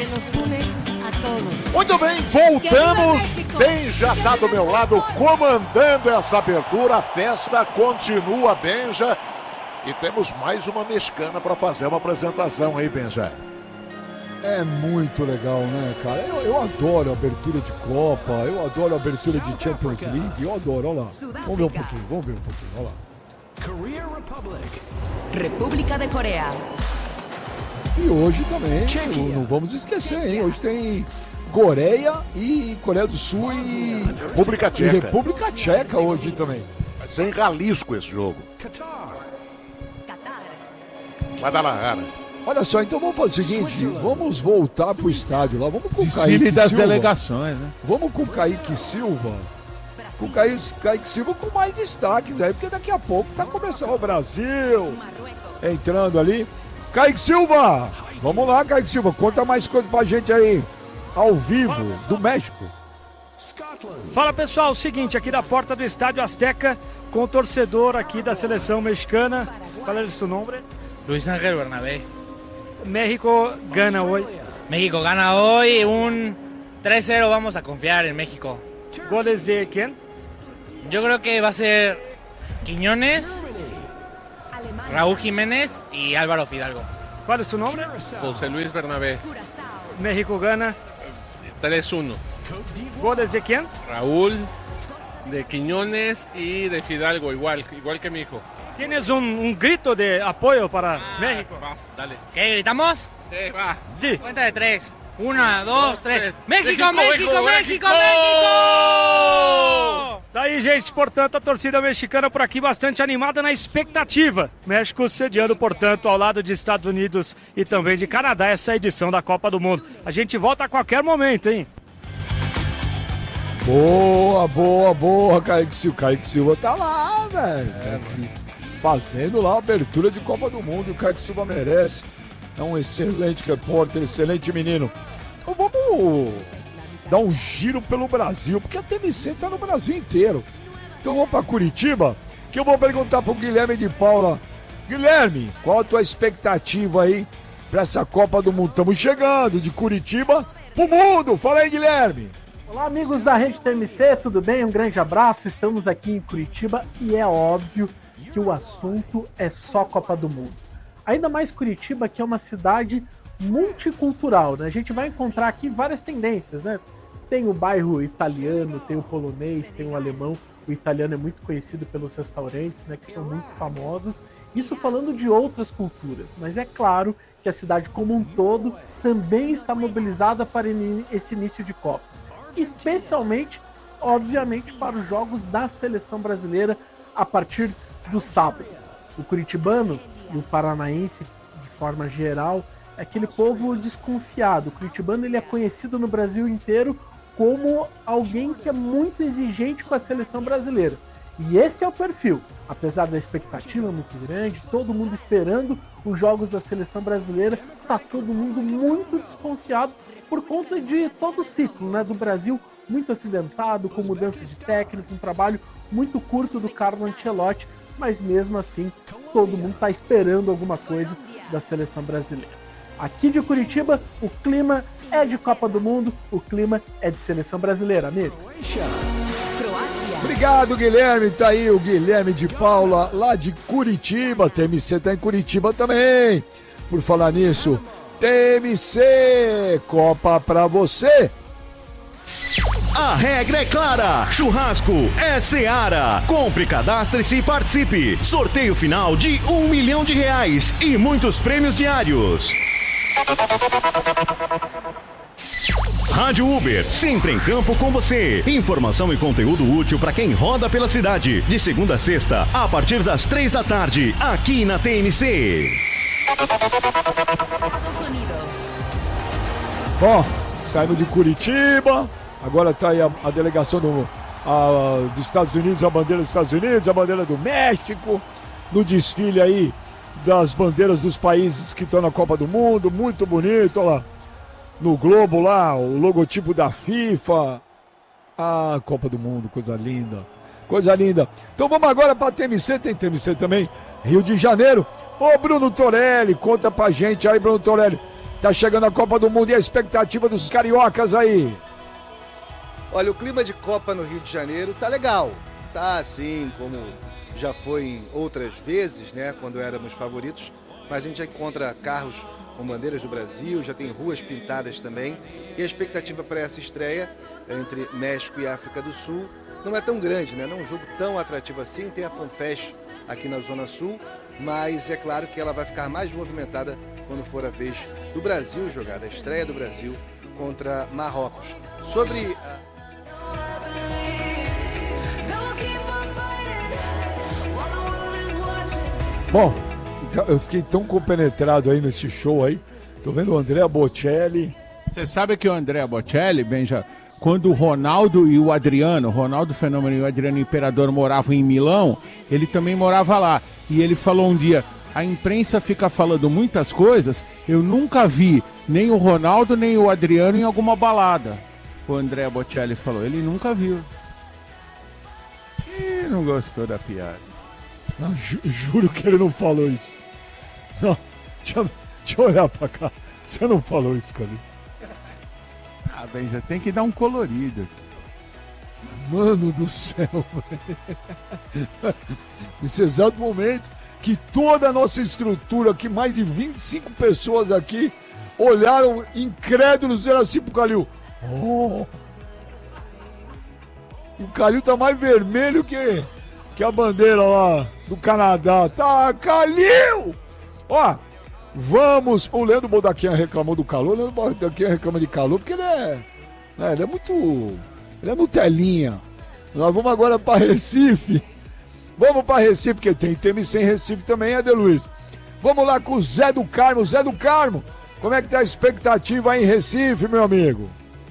que nos une a todos. Muito bem, voltamos. Benja está do meu lado comandando essa abertura. A festa continua, Benja. E temos mais uma mexicana para fazer uma apresentação aí, Benja. É muito legal, né, cara? Eu adoro a abertura de Copa, eu adoro a abertura de Champions League, eu adoro, olha lá. Vamos ver um pouquinho, olha lá. República de Coreia. E hoje também, não vamos esquecer, hein? Hoje tem Coreia e Coreia do Sul e República Tcheca hoje também. Vai ser em Jalisco esse jogo. Guadalajara. Olha só, então vamos fazer o seguinte, vamos voltar pro estádio lá, vamos com o Kaique Desfile das Silva. delegações, né? Vamos com o Kaique Silva. Com o Kaique Silva com mais destaques aí, porque daqui a pouco tá começando o Brasil entrando ali. Kaique Silva, vamos lá, Kaique Silva, conta mais coisas pra gente aí, ao vivo, do México. Fala pessoal, o seguinte, aqui da porta do Estádio Azteca, com o torcedor aqui da seleção mexicana. Qual é o seu nome? Luis Ángel Bernabé. México gana hoy. México gana hoy un 3-0, vamos a confiar en México. ¿Goles de quién? Yo creo que va a ser Quiñones, Raúl Jiménez y Álvaro Fidalgo. ¿Cuál es tu nombre? José Luis Bernabé. México gana 3-1. ¿Goles de quién? Raúl, de Quiñones y de Fidalgo, igual que mi hijo. ¿Tienes un grito de apoyo para México? Vas, dale. ¿Qué, gritamos? Sí, va. Sí. Cuenta de 3. 1, 2, 3. ¡México, México, México, México, México! México! Daí, gente, portanto, a torcida mexicana por aqui bastante animada na expectativa. México sediando, portanto, ao lado de Estados Unidos e também de Canadá essa edição da Copa do Mundo. A gente volta a qualquer momento, hein? Boa, Kaique Silva. Kaique Silva tá lá, velho. Fazendo lá a abertura de Copa do Mundo. O Kaique Silva merece. É um excelente repórter, excelente menino. Então vamos dar um giro pelo Brasil, porque a TMC tá no Brasil inteiro. Então vamos para Curitiba, que eu vou perguntar pro Guilherme de Paula. Guilherme, qual a tua expectativa aí para essa Copa do Mundo? Estamos chegando de Curitiba pro mundo. Fala aí, Guilherme. Olá, amigos da Rede TMC, tudo bem? Um grande abraço. Estamos aqui em Curitiba e é óbvio que o assunto é só Copa do Mundo. Ainda mais Curitiba, que é uma cidade multicultural, né? A gente vai encontrar aqui várias tendências, né? Tem o bairro italiano, tem o polonês, tem o alemão. O italiano é muito conhecido pelos restaurantes, né? Que são muito famosos. Isso falando de outras culturas. Mas é claro que a cidade como um todo também está mobilizada para esse início de Copa. Especialmente, obviamente, para os jogos da seleção brasileira a partir do sábado. O curitibano e o paranaense, de forma geral, é aquele povo desconfiado. O curitibano ele é conhecido no Brasil inteiro como alguém que é muito exigente com a seleção brasileira. E esse é o perfil. Apesar da expectativa muito grande, todo mundo esperando os jogos da seleção brasileira, está todo mundo muito desconfiado por conta de todo o ciclo, né, do Brasil muito acidentado, com mudança de técnico, um trabalho muito curto do Carlo Ancelotti, mas mesmo assim todo mundo está esperando alguma coisa da seleção brasileira. Aqui de Curitiba, o clima é de Copa do Mundo, o clima é de seleção brasileira, amigo. Obrigado, Guilherme. Tá aí o Guilherme de Paula, lá de Curitiba. TMC tá em Curitiba também. Por falar nisso, TMC, Copa pra você. A regra é clara, churrasco é Seara. Compre, cadastre-se e participe. Sorteio final de R$1 milhão e muitos prêmios diários. Rádio Uber, sempre em campo com você. Informação e conteúdo útil para quem roda pela cidade. De segunda a sexta, a partir das 3 da tarde, aqui na TMC. Bom, saímos de Curitiba. Agora tá aí a delegação dos Estados Unidos, a bandeira dos Estados Unidos, a bandeira do México, no desfile aí das bandeiras dos países que estão na Copa do Mundo, muito bonito, olha lá, no globo lá, o logotipo da FIFA, a Copa do Mundo, coisa linda, coisa linda. Então vamos agora para a TMC, tem TMC também, Rio de Janeiro. Ô Bruno Torelli, conta pra gente aí, Bruno Torelli, Tá chegando a Copa do Mundo e a expectativa dos cariocas aí. Olha, o clima de Copa no Rio de Janeiro tá legal. Tá assim como já foi em outras vezes, né? Quando éramos favoritos. Mas a gente já encontra carros com bandeiras do Brasil, já tem ruas pintadas também. E a expectativa para essa estreia entre México e África do Sul não é tão grande, né? Não é um jogo tão atrativo assim. Tem a FanFest aqui na Zona Sul, mas é claro que ela vai ficar mais movimentada quando for a vez do Brasil jogar, a estreia do Brasil contra Marrocos. Sobre Bom, eu fiquei tão compenetrado aí nesse show aí. Tô vendo o Andrea Bocelli. Você sabe que o Andrea Bocelli, Benja, quando o Ronaldo e o Adriano, Ronaldo Fenômeno e o Adriano Imperador moravam em Milão, ele também morava lá. E ele falou um dia, a imprensa fica falando muitas coisas, eu nunca vi nem o Ronaldo nem o Adriano em alguma balada. O Andrea Bocelli falou, ele nunca viu. E não gostou da piada. Não, juro que ele não falou isso. Não, deixa eu olhar pra cá. Você não falou isso, cara. Ah, Benja, tem que dar um colorido. Mano do céu, velho. Nesse exato momento que toda a nossa estrutura, que mais de 25 pessoas aqui, olharam incrédulos, disseram assim pro Calil. Oh! E o Calil tá mais vermelho que a bandeira lá do Canadá. Tá, Calil! Ó, vamos... O Leandro Bodaquian reclamou do calor. O Leandro Bodaquian reclama de calor porque ele é muito... Ele é Nutelinha. Nós vamos agora para Recife. Vamos para Recife, porque tem TMC em Recife também, Eder Luiz. Vamos lá com o Zé do Carmo. Zé do Carmo, como é que tá a expectativa aí em Recife, meu amigo?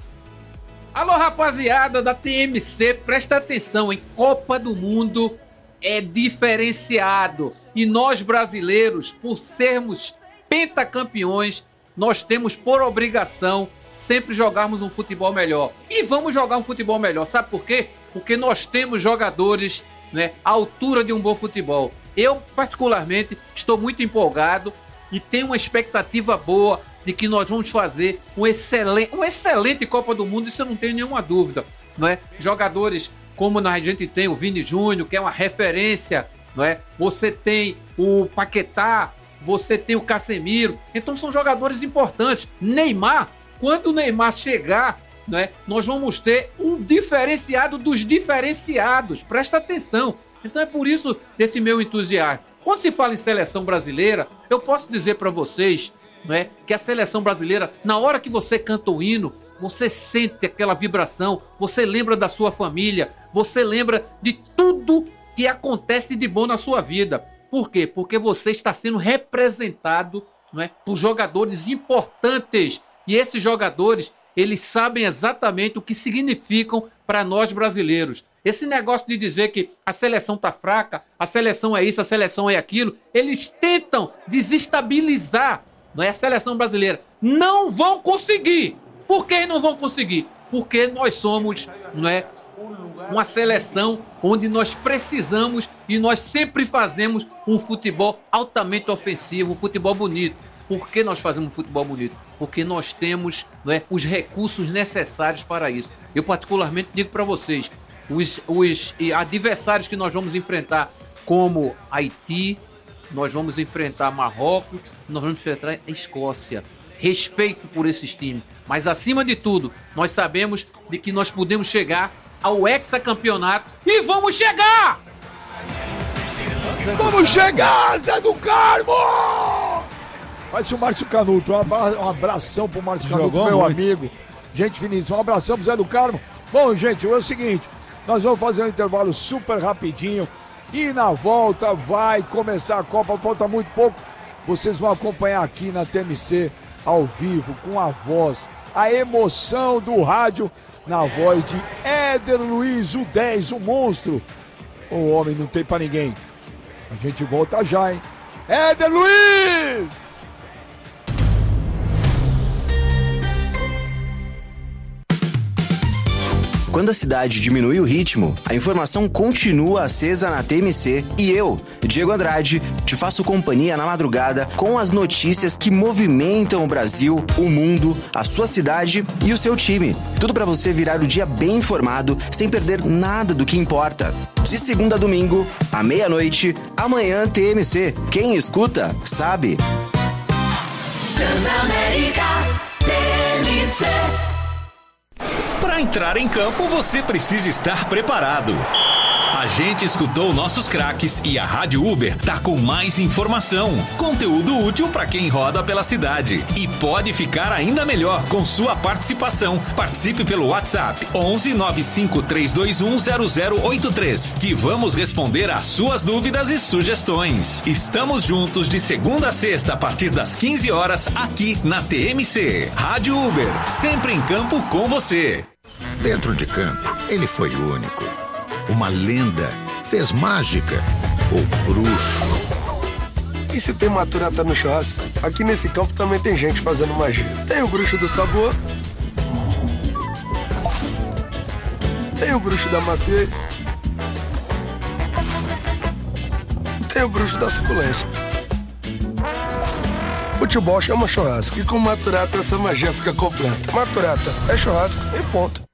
Alô, rapaziada da TMC, presta atenção, em Copa do Mundo é diferenciado. E nós brasileiros, por sermos pentacampeões, nós temos por obrigação sempre jogarmos um futebol melhor. E vamos jogar um futebol melhor, sabe por quê? Porque nós temos jogadores, né, à altura de um bom futebol. Eu, particularmente, estou muito empolgado e tenho uma expectativa boa de que nós vamos fazer uma excelente Copa do Mundo, isso eu não tenho nenhuma dúvida, não é? Jogadores como a gente tem o Vini Júnior, que é uma referência, não é? Você tem o Paquetá, você tem o Casemiro, então são jogadores importantes. Neymar, quando o Neymar chegar, não é? Nós vamos ter um diferenciado dos diferenciados, presta atenção. Então é por isso esse meu entusiasmo. Quando se fala em seleção brasileira, eu posso dizer para vocês, não é, que a seleção brasileira, na hora que você canta o hino, você sente aquela vibração, você lembra da sua família, você lembra de tudo que acontece de bom na sua vida. Por quê? Porque você está sendo representado, não é, por jogadores importantes. E esses jogadores, eles sabem exatamente o que significam para nós brasileiros. Esse negócio de dizer que a seleção tá fraca, a seleção é isso, a seleção é aquilo, eles tentam desestabilizar, não é, a seleção brasileira. Não vão conseguir. Por que não vão conseguir? Porque nós somos, não é, uma seleção onde nós precisamos e nós sempre fazemos um futebol altamente ofensivo, um futebol bonito. Por que nós fazemos um futebol bonito? Porque nós temos, não é, os recursos necessários para isso. Eu particularmente digo para vocês, os adversários que nós vamos enfrentar, como Haiti, nós vamos enfrentar Marrocos, nós vamos enfrentar a Escócia. Respeito por esses times, mas acima de tudo, nós sabemos de que nós podemos chegar ao hexacampeonato e vamos chegar! Vamos chegar, Zé do Carmo! Vai ser o Márcio Canuto, um abração pro Márcio Canuto, meu amigo. Gente finíssima, um abração pro Zé do Carmo. Bom, gente, é o seguinte, nós vamos fazer um intervalo super rapidinho e na volta vai começar a Copa, falta muito pouco. Vocês vão acompanhar aqui na TMC, ao vivo, com a voz, a emoção do rádio, na voz de Eder Luiz, o 10, o monstro. O homem não tem pra ninguém. A gente volta já, hein? Eder Luiz! Quando a cidade diminui o ritmo, a informação continua acesa na TMC e eu, Diego Andrade, te faço companhia na madrugada com as notícias que movimentam o Brasil, o mundo, a sua cidade e o seu time. Tudo para você virar o dia bem informado, sem perder nada do que importa. De segunda a domingo, à meia-noite, amanhã TMC. Quem escuta, sabe. Transamérica TMC. Para entrar em campo, você precisa estar preparado. A gente escutou nossos craques e a Rádio Uber tá com mais informação, conteúdo útil para quem roda pela cidade. E pode ficar ainda melhor com sua participação. Participe pelo WhatsApp 11 95 321 0083, que vamos responder às suas dúvidas e sugestões. Estamos juntos de segunda a sexta a partir das 15 horas aqui na TMC. Rádio Uber, sempre em campo com você. Dentro de campo, ele foi único. Uma lenda, fez mágica, o bruxo. E se tem maturata no churrasco, aqui nesse campo também tem gente fazendo magia. Tem o bruxo do sabor, tem o bruxo da maciez, tem o bruxo da suculência. Futebol chama churrasco e com maturata essa magia fica completa. Maturata é churrasco e ponto.